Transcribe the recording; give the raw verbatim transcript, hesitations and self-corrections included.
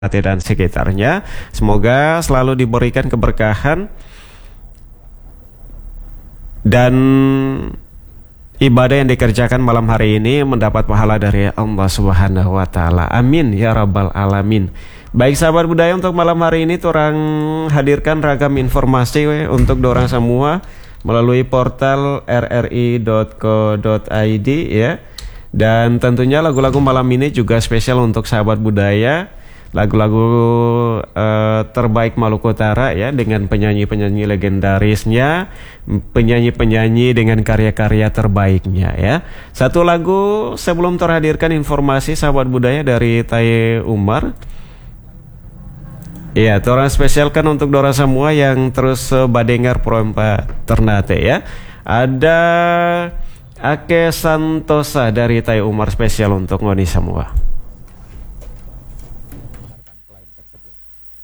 dan sekitarnya. Semoga selalu diberikan keberkahan dan ibadah yang dikerjakan malam hari ini mendapat pahala dari Allah Subhanahu wa taala. Amin ya rabbal alamin. Baik sahabat budaya, untuk malam hari ini orang hadirkan ragam informasi we, untuk dorang semua melalui portal r r i dot co dot i d ya. Dan tentunya lagu-lagu malam ini juga spesial untuk sahabat budaya. Lagu-lagu uh, terbaik Maluku Utara ya, dengan penyanyi-penyanyi legendarisnya, penyanyi-penyanyi dengan karya-karya terbaiknya ya. Satu lagu sebelum terhadirkan informasi sahabat budaya dari Taye Umar. Iya, orang spesialkan untuk dora semua yang terus uh, badengar Proempa Ternate ya. Ada Ake Santosa dari Taye Umar spesial untuk ngoni semua.